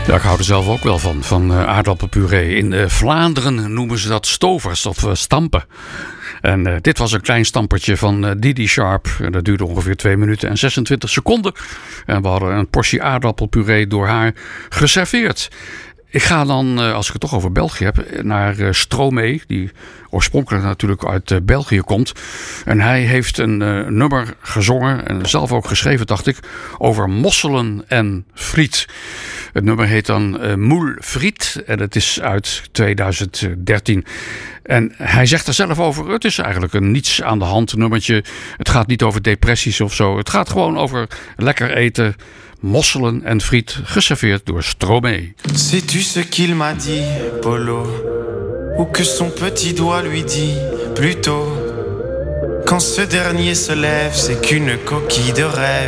Ja, ik hou er zelf ook wel van aardappelpuree. In Vlaanderen noemen ze dat stovers of stampen. En dit was een klein stampertje van Didi Sharp. Dat duurde ongeveer 2 minuten en 26 seconden. En we hadden een portie aardappelpuree door haar geserveerd. Ik ga dan, als ik het toch over België heb, naar Stromae, die oorspronkelijk natuurlijk uit België komt. En hij heeft een nummer gezongen, en zelf ook geschreven, dacht ik, over mosselen en friet. Het nummer heet dan Moule Friet en het is uit 2013. En hij zegt er zelf over, het is eigenlijk een niets aan de hand nummertje. Het gaat niet over depressies of zo. Het gaat gewoon over lekker eten. Mosselen en friet, geserveerd door Stromae. Sais-tu ce qu'il m'a dit, Polo? Ou que son petit doigt lui dit, plutôt? Quand ce dernier se lève, c'est qu'une coquille de rêve.